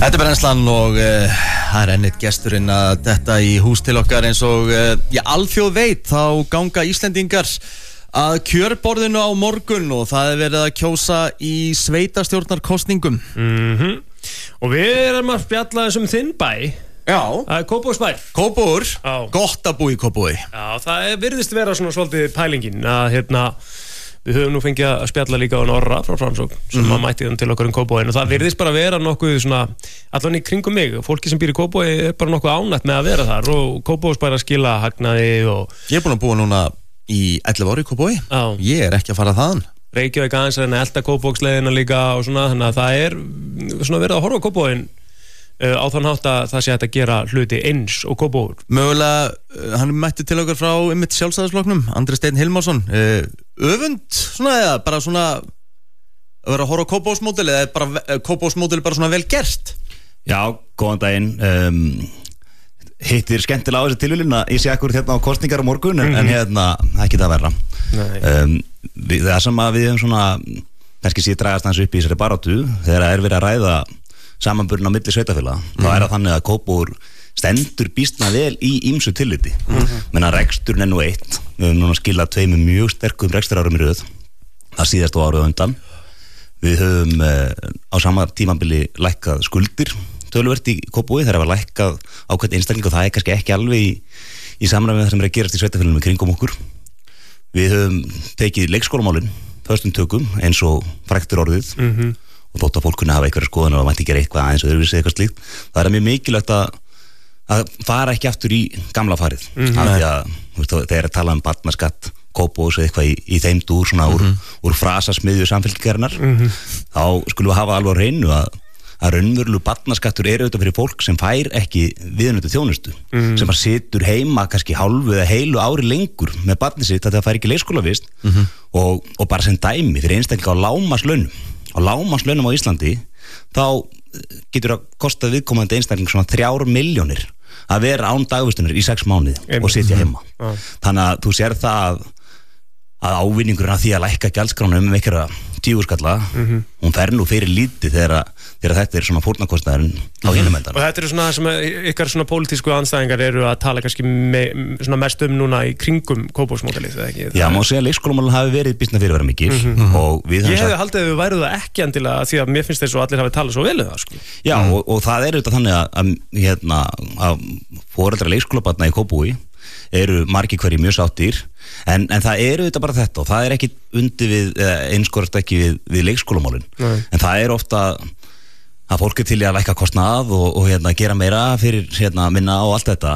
Þetta brennslan og það ennit gesturinn að þetta í hús til okkar eins og alþjóð veit þá ganga Íslendingar að kjörborðinu á morgun og það verið að kjósa í sveitarstjórnarkosningum. Og við erum að spjalla þessum þinn bæ. Já. Það Kópavogsbær. Kópavur, gott að búa í Kópavogi. Já, það virðist vera svona svolítið pælingin að við höfum nú fengið að spjalla líka á Norra frá Framsókn sem að mætti til okkar Kópavogin og það virðist bara vera nokkuð svona allan í kringum mig, fólki sem býr í Kópavogi er bara nokkuð ánægt með að vera þar og Kópavogsbær að skila hagnaði og Ég er búin að búa núna í 11 ári í Kópavogi. Ég er ekki að fara þaðan. Reykjavík aðeins en elda Kópavogsleiðina líka og svona, þannig að það er svona verið að horfa á Kópavogin á þann hátt að það sé hægt að gera hluti eins og Kópavogur. Mögulega, hann mætti til okkar frá einmitt Sjálfstæðisflokknum, Andri Steinn Hilmarsson. Öfund, svona eða bara svona að vera að horfa á Kópavogsmódel eða bara Kópavogsmódel bara svona vel gert? Já, góðan daginn. Hittir skemmtilega á þessu tilvílun að ég sé akkur hérna á kostningar á morgun en hérna, ekki það verra. Það sem að við hefum svona kannski sé dragast hans upp í þessari baráttu þegar það er verið að ræða samanburðin á milli sveitafélaga, þá er það þannig að Kópavogur stendur býstna vel í ýmsu tilliti. Menna reksturinn er nú eitt, við höfum núna skilað 2 mjög sterkum reksturárum í röð, það síðast og árið á undan. Við höfum á sama tímabili lækkað skuldir töluvert í Kópavogi, þegar var lækkað ákveðt einstakling og það er kannski ekki alveg í samræmi með það sem er að gerast í sveitafélaginu kringum okkur. Við höfum tekið leikskólamálin föstum tökum eins og fræktur orðið og þótt að fólk kunni hafa einhverja skoðun og mætti gera eitthvað aðeins og öðruvísi eitthvað slíkt. Það er mjög mikilvægt að fara ekki aftur í gamla farið. Af því að þegar að tala um barnaskatt, Kópavogs eða eitthvað í þeim dúr svona úr frasasmiðju samfélkingarinnar, þá skulum við hafa alveg á hreinu að raunverulegur barnaskattur er auðvitað fyrir fólk sem fær ekki viðunandi þjónustu, sem bara situr heima kannski hálfu eða heilu ári lengur með barnið sitt að það fær ekki leikskólavist og bara sem dæmi fyrir einstaklinga á lágmarkslaunum á Íslandi, þá getur að kosta viðkomandi einstakling svona 3 milljónir að vera án dagvistunar í 6 mánuði og sitja heima. Þannig að þú sér það að ávinningurinn af því að lækka gjaldskrána einhverja 10 skalla, hún fer nú fyrir lítið þegar þetta er svona fórnarkostnaðurinn á hinum endanum. Og þetta eru svona sem ykkar svona pólitísku andstæðingar eru að tala kannski svona mest núna í kringum Kópavogsmódelið, eða ekki? Já, má segja að leikskólamálin hafi verið býsna fyrirvara mikil og við Ég hefði haldið að við væru það ekki endilega því að mér finnst þess að allir hafi talað svo vel það, sko. Já, og það er auðvitað þannig að foreldrar leikskólabarna í Kópavogi eru margir hverjir mjög sáttir en það eru auðvitað bara þetta og það er ekki undir við, einskorast ekki við leikskólamálin, en það er ofta að fólk er til í að lækka kostnað og gera meira fyrir minna og allt þetta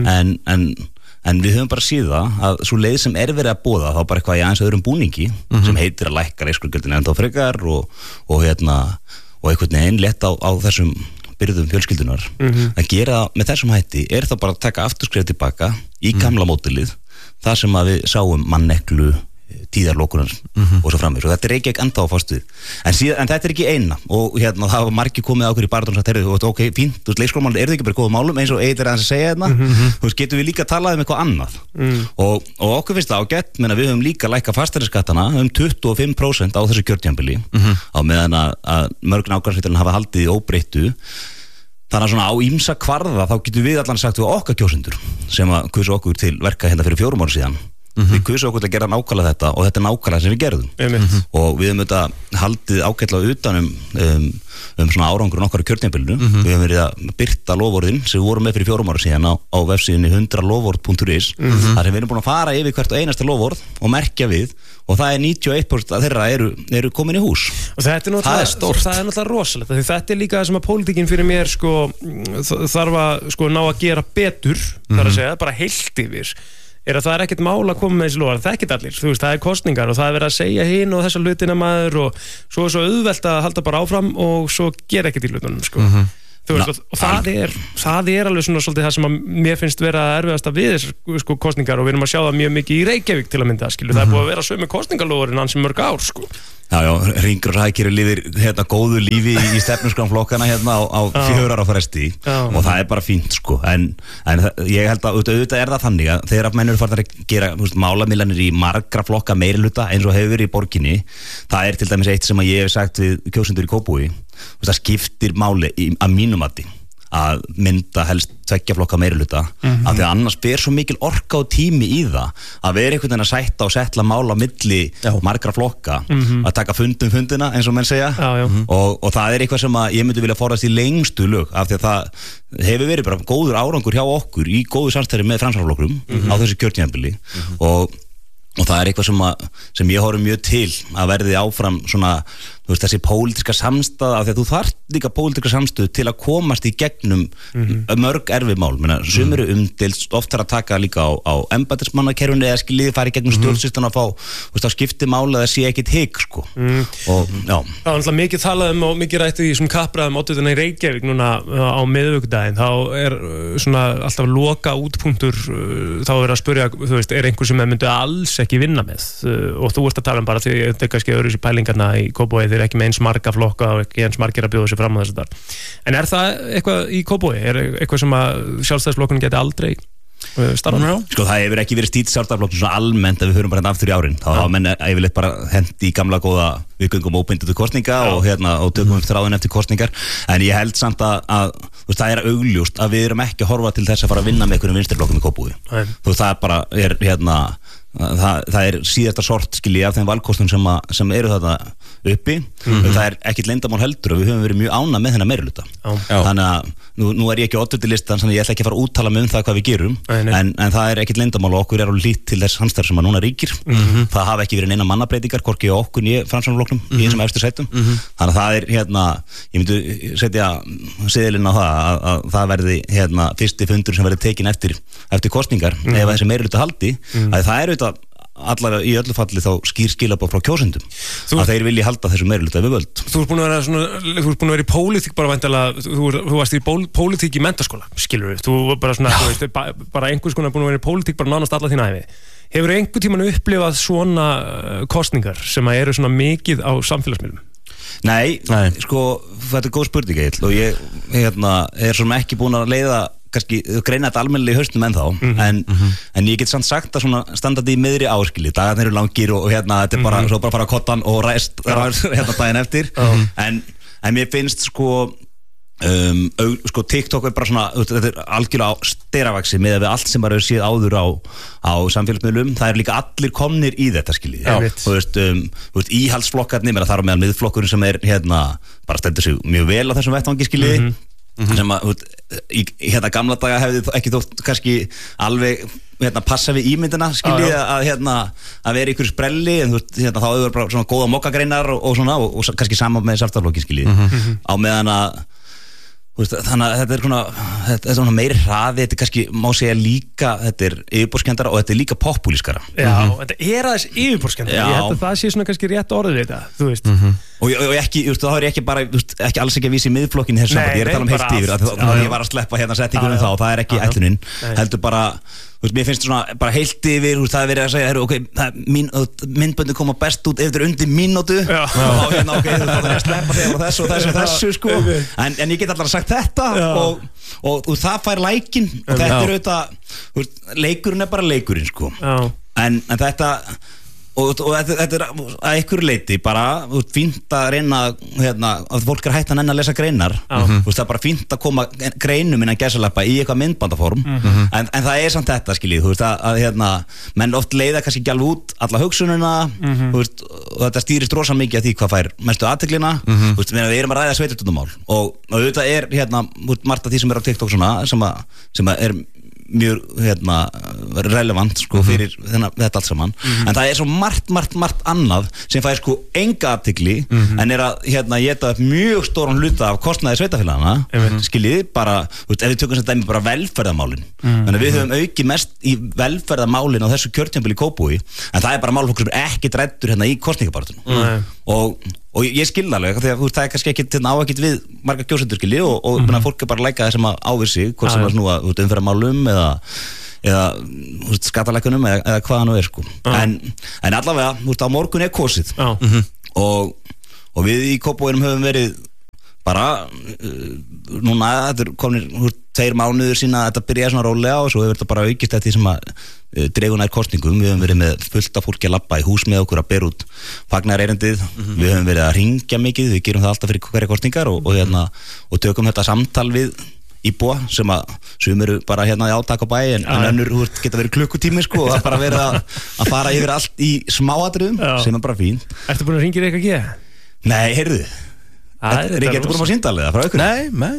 en við höfum bara síða að svo leið sem er verið að boða þá bara eitthvað í aðeins öðrum búningi sem heitir að lækka leikskólagjöldin ennþá frekar og einhvern veginn lett á þessum byrðum fjölskyldunar að gera með þessum hætti er það bara að taka afturskref tilbaka í gamla módelið þar sem að við sáum manneklu, tíðarlokunar og svo framvegis og þetta er ekki enda á fástuð en þetta er ekki eina og það hafa margir komið á okkur í barðun og sagt, ok, fínt, leikskólamálin eru ekki bara góða málum eins og Egill er aðeins að segja hérna getum við líka að tala um eitthvað annað og okkur finnst það ágætt, menn að við höfum líka lækkað fasteignaskattana 25% á þessu kjörtímabili á meðan að mörg nágrannsveitarfélögin hafa haldið í óbreyttu. Þannig að svona á ýmsa kvarða þá getum við allan sagt við okkar kjósendur sem að kusu okkur til verka hérna fyrir 4 árum síðan við kusu okkur til að gera nákvæmlega þetta og þetta er nákvæmlega sem við gerðum og við höfum þetta haldið ágætlega utan um svona árangur okkar í kjörtímabilinu við höfum verið að birta loforðin sem við vorum með fyrir 4 árum síðan á vefsíðunni 100lovorð.is þar sem við erum búin að fara yfir hvert einasta loforð og merkja við og það er 91% að þeirra eru komin í hús og það er náttúrulega rosalegt því þetta er líka það sem að pólitíkin fyrir mér þarf að ná að gera betur þar að segja, bara heilt yfir er að það er ekkert mál að koma með þessi loforð, það er ekkert allir, þú veist, það er kosningar og það er verið að segja hinn og þessa hlutina maður og svo er svo auðvelt að halda bara áfram og svo gera ekkert í hlutunum, sko. Þú veist, og það er alveg svona svolítið það sem að mér finnst vera erfiðasta við þessar kosningar og við erum að sjá það mjög mikið í Reykjavík til að mynda, skilur, það er búið að vera sömu kosningalóðurinn ansi mörg ár, sko. Já, Hringur og Hækir lifir góðu lífi í stefnuskránflokkana á 4 ára fresti og það er bara fínt, sko, en ég held að auðvitað er það þannig að þegar menn eru farin að gera málamiðlanir í margra flokka meirihluta eins og hefur verið í borginni, það er til dæmis eitt sem að ég hef sagt við kjósendur í Kópavogi það skiptir máli að mínum að mynda helst 2 flokka meirihluta af því að annars ber svo mikil orka og tími í það að vera einhvern veginn að sætta og settla mál á milli margra flokka að taka fundina eins og menn segja og það er eitthvað sem að ég myndi vilja forðast í lengstu lög af því að það hefur verið bara góður árangur hjá okkur í góðu samstæði með Framsóknarflokknum á þessu kjörtímabili og það er eitthvað sem ég horfi mjög til að verði áfram svona þessi pólitíska samstæða af því að þú þarft líka pólitíska samstöðu til að komast í gegnum mörg erfið mál sem eru umdeilt oft þarf að taka líka á embættismannakerfinu eða skiljiði fara í gegnum stjórnsýslan að fá skipti mála eða sé ekkit hik sko. Og já það var náttúrulega mikið talað og mikið rætt í svona kappræðum oddvitanna í Reykjavík núna á miðvikudaginn þá er svona alltaf loka útpunktur þá er að spyrja er einhver sem myndi alls ekki vinna með og þú ert að tala bara því þetta er kannski öðruvísi pælingarna í Kópavogi ekki með eins marga flokka og ekki eins margir að bjóða sig fram á þessu þar. En er það eitthvað í Kópavogi? Er eitthvað sem að sjálfstæðisflokkurinn geti aldrei starfað? Sko það hefur ekki verið stýrt sjálfstæðisflokkurinn svona almennt ef við höfum bara hérna aftur í árin. Þá hafa menn yfirleitt bara hendi í gamla góða við göngum óbeindu til kostninga og tökum þráðin eftir kostningar. En ég held samt að það er augljóst að við erum ekki að horfa til þess að fara að vinna með einhverjum vinstriflokkum í Kópavogi. Það bara er það er síðasta sort skilji af þeim valkostum sem eru þarna uppi það er ekkit leyndamál heldur og við höfum verið mjög ánægð með þennan meirihluta þannig að nú er ég ekki á oddvitaðlistan þannig að ég ætla ekki að fara að úttala mig það hvað við gerum en það er ekkit leyndamál og okkur er á lít til þess samstarf sem að núna ríkir það hafa ekki verið neina mannabreitingar hvorki á okkur nýja Framsóknarflokknum í þessum eftir sætum þannig að það er ég myndi setja seðilinn á það að það verði fyrsti fundur sem verði tekin eftir kostningar ef þessi meirihluta haldi að það er allavega í öllu falli þá skilabóð frá kjósendum að þeir vilji halda þessu meirihluta við völd. Þú ert búin að vera í pólitík bara væntanlega, þú varst í pólitík í menntaskóla, skilur við, þú bara svona, þú veist, bara einhvers konar búin að vera í pólitík bara nánast alla þína ævi. Hefur einhvern tímann upplifað svona kosningar sem að eru svona mikið á samfélagsmiðlum? Nei, sko, þetta er góð spurning Egill og ég er svona ekki búin að leiða kannski greina þetta almennilega í haustum ennþá en ég get samt sagt að svona standandi í miðri áskili, dagarnir eru langir og þetta er bara, svo bara fara á kottan og ræst daginn eftir en mér finnst sko TikTok er bara svona þetta er algjörlega styravaxi með allt sem bara hefur séð áður á samfélagsmiðlum, það er líka allir komnir í þetta skiljið, þú veist íhaldsflokkarnir, þar á meðal miðflokkurinn sem er bara stendur sig mjög vel á þessum vettvangi skiljið sem að í gamla daga hefði ekki þótt kannski alveg passa við ímyndina skiljið að vera ykkur sprelli en þá hefur bara svona góða mokkagreinar og svona og kannski saman með Sjálfstæðisflokki skiljið á meðan að þannig að þetta er svona meiri hraði, þetta er kannski má segja líka, þetta er yfirborðskenndara og þetta er líka popúlískara. Já, þetta er aðeins yfirborðskenndara, ég held að það sé svona kannski rétt orðið þetta, þú veist. Og ekki, þá er ég ekki bara, ekki alls ekki að vísa í miðflokkin þessu sambandi, ég er að tala heilt yfir, að ég var að sleppa settingunum þá, það er ekki ætlunin, heldur bara, mér finnst svona bara heilt yfir, það er verið að segja, ok, myndböndin koma best út ef þetta er undir mínútu og ok, það er að sleppa þegar þessu og þessu sko, en ég get allar sagt þetta og það fær lækin og þetta er auðvitað, leikurinn er bara leikurinn sko, en þetta og þetta er að einhverju leiti bara fínt að reyna að fólk er hætt að nenni að lesa greinar það er bara fínt að koma greinum innan gæsalappa í eitthvað myndbandaform en það er samt þetta skiljið að menn oft leiða kannski ekki alveg út alla hugsununa og þetta stýrist rosa mikið af því hvað fær mestu athygglina við erum að ræða sveitarstjórnarmál og auðvitað er margt af því sem er á TikTok svona sem er mjög relevant sko fyrir þetta allt saman en það er svo margt annað sem fær sko enga athygli en er að geta mjög stóran hluta af kostnaði sveitafélagana skiljiði bara, ef við tökum þetta dæmi bara velferðarmálin þannig að við höfum aukið mest í velferðarmálin á þessu kjörtímabili í Kópavogi en það er bara málfólk sem er ekki dræddur í kosningabaráttunum og ég skilði alveg því að það er kannski ekkit á ekkit við marga kjósendur skilji og fólk er bara að læka það sem að ávið sig hvort sem að snúa umferðarmálum eða skattalækkunum eða hvað hann er sko en allavega á morgun er kosið og við í Kópavoginum höfum verið bara núna þetta komnir 2 mánuður sína að þetta byrjaði svona rólega og svo hefur þetta bara aukist eftir því sem að dregur nær kosningum. Við höfum verið með fullt af fólki að labba í hús með okkur að bera út fagnaðarerindið. Við höfum verið að hringja mikið, við gerum það alltaf fyrir hverja kosningar og tökum þetta samtal við íbúa sem eru bara í átak á bæ en önnur geta verið klukkutími sko og það bara verið að fara yfir allt í smáatriðum sem bara fín. Ertu búin að hringja eitthvað ekki? Nei, heyrðu Ríkir, ertu búin að fá síndalið frá ykkur?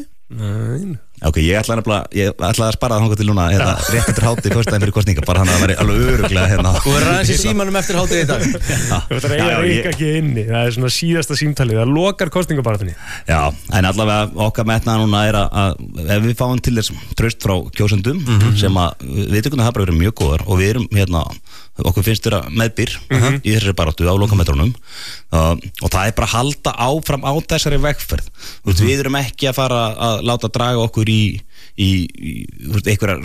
Nei. Ok, ég ætlaði að spara það þangað til núna rétt eftir hátíð föstudaginn fyrir kosninga bara þannig að það væri alveg örugglega Þú verður aðeins í símanum eftir hátíð í dag Þú verður að eiga Ríkir ekki inni það er svona síðasta símtalið, það lokar kosningabaratunni. Já, en allavega okkar metnaða núna er að ef við fáum til þess traust frá kjósendum sem að við tökum það bara verið mjög góðar og við erum okkur finnst vera meðbyr í þessari baráttu á lokametrunum og það er bara að halda áfram á þessari vegferð. Við erum ekki að fara að láta draga okkur í eitthvað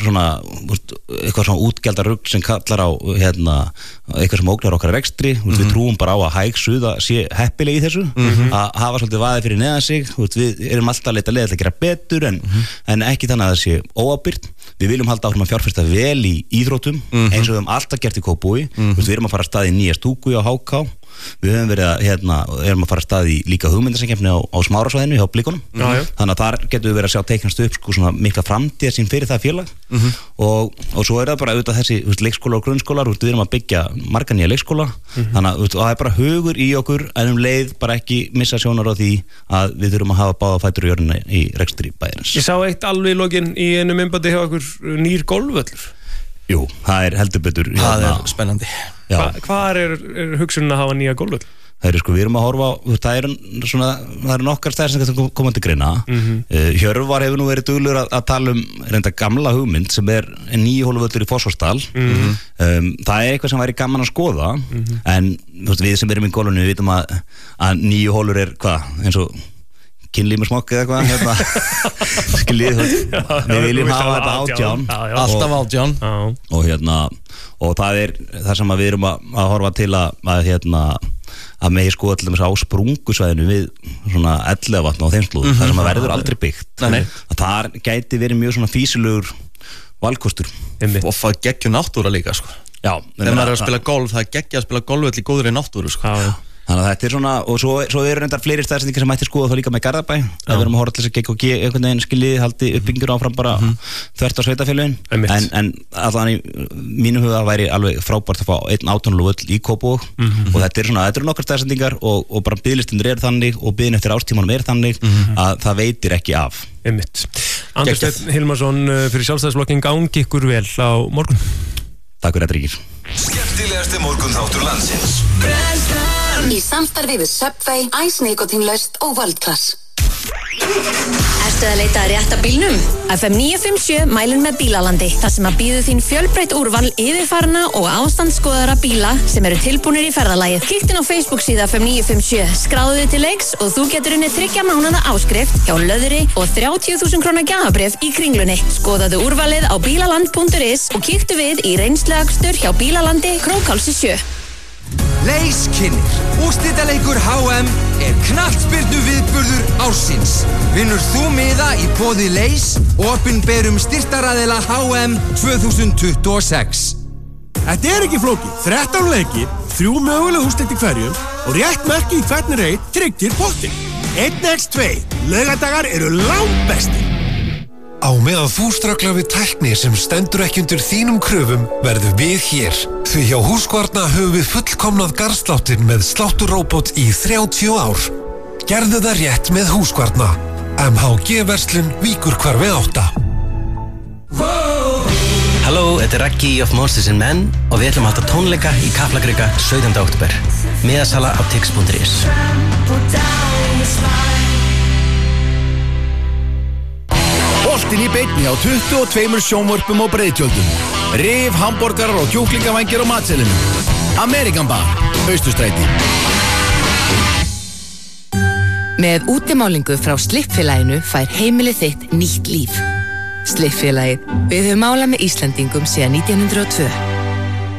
svona útgjaldarugl sem kallar á eitthvað sem ógnar okkar rekstri. Við trúum bara á að hæg suða sé heppileg í þessu að hafa svolítið vaðið fyrir neðan sig. Við erum alltaf að leita leið til að gera betur en ekki þannig að það sé óábyrgt. Við viljum halda áfram að fjárfesta vel í íþróttum eins og við höfum alltaf gert í Kópavogi. Við erum að fara að stað í nýja stúku á HK. Við höfum verið erum að fara að stað í líka hugmyndasamkeppni á Smárasvæðinu hjá Blikunum. Þannig að þar getum við verið að sjá teiknast upp sko svona mikla framtíðarsýn fyrir það félag og svo er það bara auðvitað þessi leikskólar og grunnskólar, við erum að byggja marga nýja leikskóla þannig að það er bara hugur í okkur en leið bara ekki missa sjónar á því að við þurfum að hafa báða fætur í jörðina í rekstri bæjarins. Ég sá eitt alveg í lokin í einu myndbandi hjá okkur nýr golfvöllur. Jú, það er heldur betur. Það er spennandi. Hvað er hugsunin að hafa nýja golfvöll? Það eru við erum að horfa á, það eru nokkar stæðir sem koma til greina. Hjörvar hefur nú verið duglegur að tala reynda gamla hugmynd sem er 9 holuvöllur í Fossvogsdal. Það er eitthvað sem væri gaman að skoða en við sem erum í golfinu við vitum að 9 holur er eins og kynlímur smokk eða eitthvað skiljið við viljum hafa þetta 18 alltaf 18 og það er það sem við erum að horfa til að megi skoða til dæmis á sprungusvæðinu við svona 11 vatn á þeim slóðum það sem að verður aldrei byggt að þar gæti verið mjög svona físilegur valkostur og það geggjur náttúra líka sko. Þegar maður er að spila golf það geggja að spila golf í góðri náttúru sko. Þannig að þetta er svona, og svo eru reyndar fleiri staðsetningar sem mætti skoða þá líka með Garðabæ að við erum að horfa til þess að GKG einhvern veginn skiljið haldi uppbyggingur áfram bara þvert á sveitafélögin en allan í mínu huga væri alveg frábært að fá 1 18-völl í Kópavog og þetta eru nokkar staðsetningar og bara biðlistinir eru þannig og biðin eftir ástímanum er þannig að það veitir ekki af. Andri Steinn Hilmarsson fyrir Sjálfstæðisflokkinn gangi ykkur vel á morgun. Takk fyrir Ríkir. Skemmtilegasti morgunþáttur landsins í samstarfi við Subway, Ice Nikotinlaust og World Class. Ertu að leita að rétta bílnum? FM 957 mælir með Bílalandi, þar sem að býður þín fjölbreytt úrval yfirfarna og ástandsskoðara bíla sem eru tilbúnir í ferðalagið. Kíktin á Facebook síða FM 957, skráðu þig til leiks og þú getur unnið 3 mánaða áskrift hjá Löðri og 30.000 króna gjafabréf í Kringlunni. Skoðaðu úrvalið á bílaland.is og kíktu við í reynsluakstur hjá Bílalandi Krókhálsi 7. Leys kynnir. Úrslitaleikur HM er knattspyrnu viðburður ársins. Vinnur þú miða í boði Leys og opinberum styrktaraðila HM 2026. Þetta er ekki flókið. 13 leiki, 3 möguleg úrslit í hverjum og rétt merki í hvern reit tryggir pottinn. 1x2. Laugadagar eru langbestir. Á meðan þú strögglar við tækni sem stendur ekki undir þínum kröfum verðum við hér. Því hjá Húskvarna höfum við fullkomnað garðsláttinn með slátturróbot í 30 ár. Gerðu það rétt með Húskvarna. MHG-verslun Víkurhvarfi 8. Halló, þetta er Raggi of Monsters and Men og við ætlum að halda tónleika í Kaplakrika 17. október. Miðasala á tix.is. Boltinn í beinni á 22 sjónvörpum og breiðtjöldum. Rif, hamborgarar og kjúklingavængir á matselinum. Amerikan Bar, Austurstræti. Með útimálingu frá Slippfélaginu fær heimilið þitt nýtt líf. Slippfélagið, við höfum málað með Íslendingum síðan 1902.